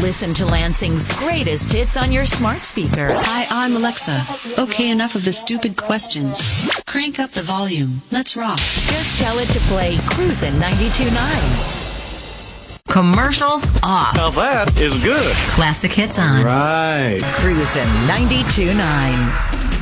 Listen to Lansing's greatest hits on your smart speaker. Hi, I'm Alexa. Okay, enough of the stupid questions. Crank up the volume. Let's rock. Just tell it to play Cruisin' 92.9. Commercials off. Now that is good. Classic hits on. Right. Cruisin' 92.9.